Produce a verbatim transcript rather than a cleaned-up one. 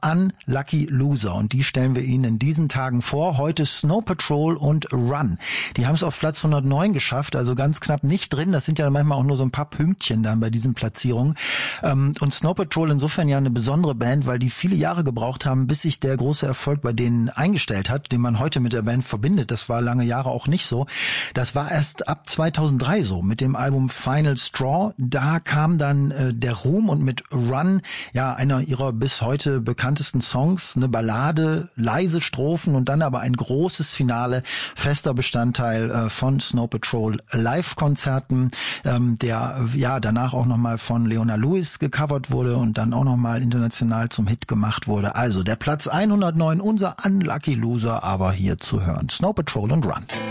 Unlucky Loser. Und die stellen wir Ihnen in diesen Tagen vor. Heute Snow Patrol und Run. Die haben es auf Platz hundertneun geschafft, also ganz knapp nicht drin. Das sind ja manchmal auch nur so ein paar Pünktchen dann bei diesen Platzierungen. Und Snow Patrol insofern ja eine besondere Band, weil die viele Jahre gebraucht haben, bis sich der große Erfolg bei denen eingestellt hat, den man heute mit der Band verbindet. Das war lange Jahre auch nicht so. Das war erst ab zweitausenddrei so mit dem Album Final Straw. Da kam dann äh, der Ruhm und mit Run, ja, einer ihrer bis heute bekanntesten Songs, eine Ballade, leise Strophen und dann aber ein großes Finale, fester Bestandteil äh, von Snow Patrol Live-Konzerten, ähm, der ja danach auch nochmal von Leona Lewis gecovert wurde und dann auch nochmal international zum Hit gemacht wurde. Also der Platz hundertneun, unser Unlucky Loser, aber hier zu hören. Snow Patrol und Run.